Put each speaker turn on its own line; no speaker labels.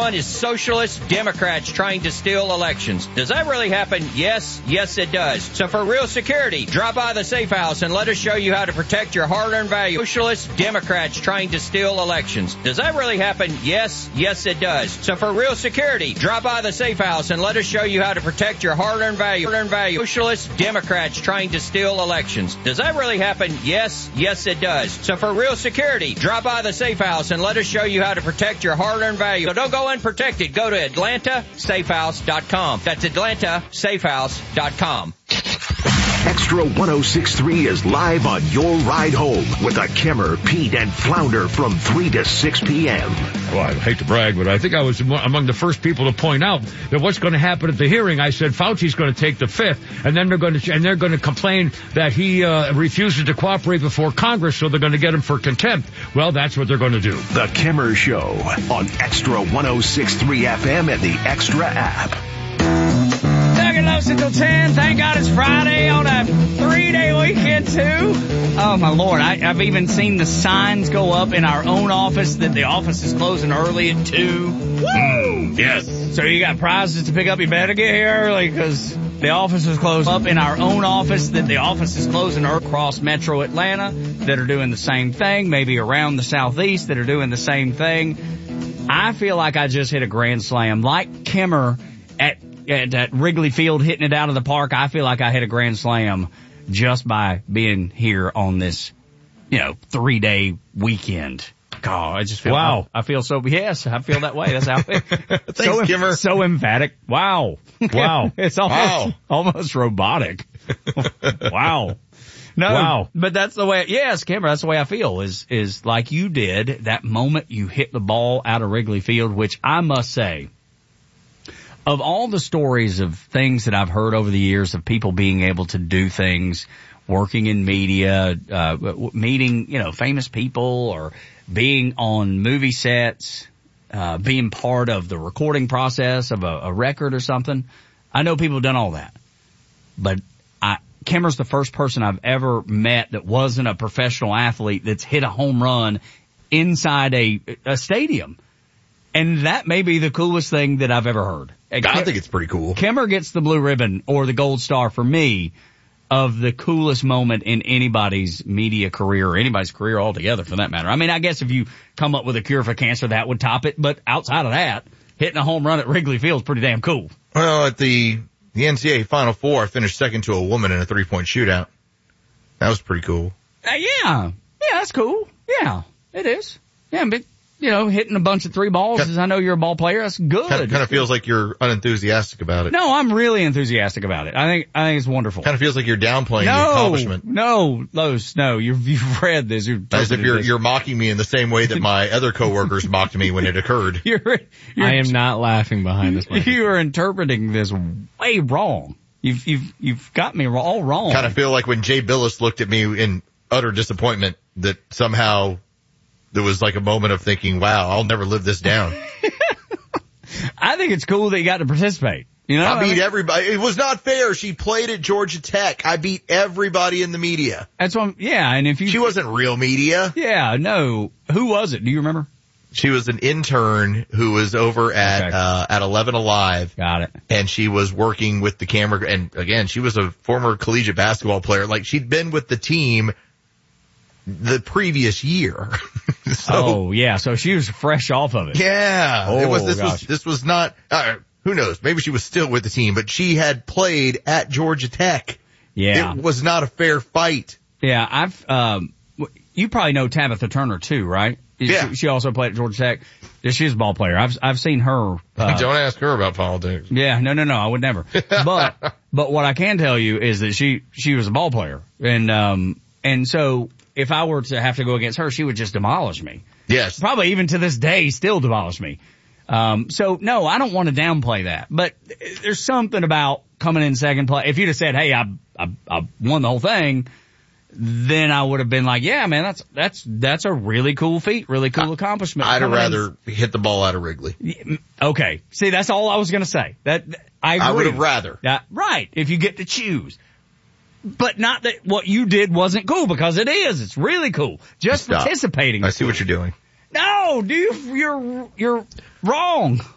one is socialist Democrats trying to steal elections. Does that really happen? Yes. Yes, it does. So for real security, drop by the Safe House and let us show you how to protect your hard-earned value. Socialist Democrats trying to steal elections. Does that really happen? Yes. Yes, it does. So for real security, drop by the Safe House and let us show you how to protect your hard-earned value. Socialist Democrats trying to steal elections. Does that really happen? Yes. Yes, it does. So for real security, drop by the Safe House and let us show you how to protect your hard-earned value. So don't go unprotected. Go to AtlantaSafeHouse.com. That's AtlantaSafeHouse.com.
Extra 106.3 is live on your ride home with the Kimmer, Pete, and Flounder from 3 to 6 p.m.
Well, I hate to brag, but I think I was among the first people to point out that what's going to happen at the hearing. I said Fauci's going to take the fifth, and then they're going to complain that he refuses to cooperate before Congress, so they're going to get him for contempt. Well, that's what they're going to do.
The Kimmer Show on Extra 106.3 FM and the Extra app.
Low Central 10. Thank God it's Friday on a 3-day weekend, too. Oh, my Lord. I've even seen the signs go up in our own office that the office is closing early at 2. Woo!
Yes.
So you got prizes to pick up. You better get here early because the office is closed. Up in our own office that the office is closing across Metro Atlanta that are doing the same thing. Maybe around the Southeast that are doing the same thing. I feel like I just hit a grand slam. Like Kimmer at Wrigley Field hitting it out of the park, I feel like I hit a grand slam just by being here on this, 3-day weekend. God, I just feel,
wow.
I feel so, yes, I feel that way. That's how
Thanks, Kimmer.
So emphatic. Wow.
Wow.
It's almost robotic. Wow. No,
wow.
But that's the way, yes, Kimmer, that's the way I feel is like you did that moment you hit the ball out of Wrigley Field, which I must say, of all the stories of things that I've heard over the years of people being able to do things, working in media, meeting, famous people or being on movie sets, being part of the recording process of a record or something. I know people have done all that. But Kimmer's the first person I've ever met that wasn't a professional athlete that's hit a home run inside a stadium. And that may be the coolest thing that I've ever heard.
I think it's pretty cool.
Kimmer gets the blue ribbon or the gold star for me of the coolest moment in anybody's media career or anybody's career altogether for that matter. I mean, I guess if you come up with a cure for cancer, that would top it. But outside of that, hitting a home run at Wrigley Field is pretty damn cool.
Well, at the NCAA Final Four, I finished second to a woman in a 3-point shootout. That was pretty cool.
Yeah, that's cool. Yeah, it is. Yeah, but hitting a bunch of 3 balls, as I know you're a ball player, that's good.
Kind of feels like you're unenthusiastic about it.
No, I'm really enthusiastic about it. I think it's wonderful.
Kind of feels like you're downplaying the accomplishment.
No, Los, no, you've read this.
As if you're mocking me in the same way that my other coworkers mocked me when it occurred.
I am not laughing behind this microphone.
You are interpreting this way wrong. You've got me all wrong.
Kind of feel like when Jay Billis looked at me in utter disappointment that somehow there was like a moment of thinking, wow, I'll never live this down.
I think it's cool that you got to participate.
I beat everybody. It was not fair. She played at Georgia Tech. I beat everybody in the media.
That's what and if
She wasn't real media.
Yeah, no. Who was it? Do you remember?
She was an intern who was over at 11 Alive.
Got it.
And she was working with the camera. And again, she was a former collegiate basketball player. Like she'd been with the team the previous year.
So she was fresh off of it.
Yeah. This was not, who knows? Maybe she was still with the team, but she had played at Georgia Tech.
Yeah.
It was not a fair fight.
Yeah. You probably know Tabitha Turner too, right?
Yeah.
She also played at Georgia Tech. She's a ball player. I've seen her.
Don't ask her about politics.
Yeah. No, I would never. But what I can tell you is that she was a ball player. And so if I were to have to go against her, she would just demolish me.
Yes.
Probably even to this day still demolish me. So no, I don't want to downplay that, but there's something about coming in second place. If you'd have said, hey, I won the whole thing, then I would have been like, yeah, man, that's a really cool feat, really cool accomplishment.
I'd have rather hit the ball out of Wrigley.
Okay. See, that's all I was going to say. I
would have rather.
Right. If you get to choose. But not that what you did wasn't cool, because it is. It's really cool. Just participating.
I see what you're doing.
No, you're wrong.